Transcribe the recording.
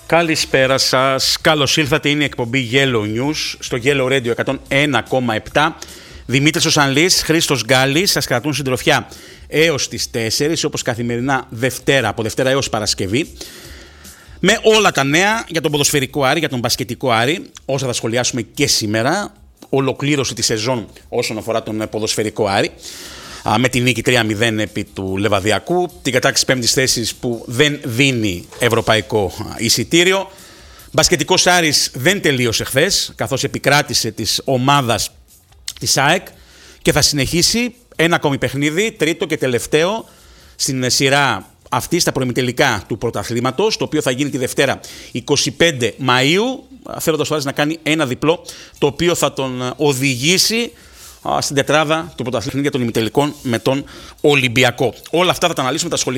Καλησπέρα σας. Καλώς ήλθατε. Είναι η εκπομπή Yellow News στο Yellow Radio 101,7. Δημήτρης Οσανλής, Χρήστος Γκάλης σας κρατούν συντροφιά έως τις 4, όπως καθημερινά από Δευτέρα έως Παρασκευή. Με όλα τα νέα για τον ποδοσφαιρικό Άρη, για τον μπασκετικό Άρη, όσα θα σχολιάσουμε και σήμερα. Ολοκλήρωση τη σεζόν όσον αφορά τον ποδοσφαιρικό Άρη. Με την νίκη 3-0 επί του Λεβαδιακού, την κατάκτηση 5ης θέσης που δεν δίνει ευρωπαϊκό εισιτήριο. Μπασκετικός Άρης δεν τελείωσε χθες, καθώς επικράτησε της ομάδας της ΑΕΚ και θα συνεχίσει ένα ακόμη παιχνίδι, τρίτο και τελευταίο στην σειρά αυτή, στα προημιτελικά του πρωταθλήματος, το οποίο θα γίνει τη Δευτέρα 25 Μαΐου, θέλοντας ο Άρης να κάνει ένα διπλό, το οποίο θα τον οδηγήσει στην τετράδα του πρωταθλήματος των ημιτελικών με τον Ολυμπιακό. Όλα αυτά θα τα αναλύσουμε, τα σχολεία